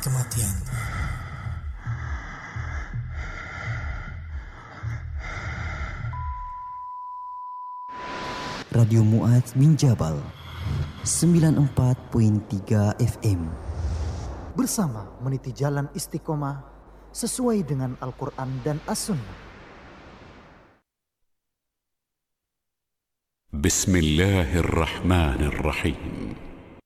kematian. Radio Mu'adz bin Jabal 94.3 FM bersama meniti jalan istiqomah sesuai dengan Al-Quran dan As-Sunnah. Bismillahirrahmanirrahim.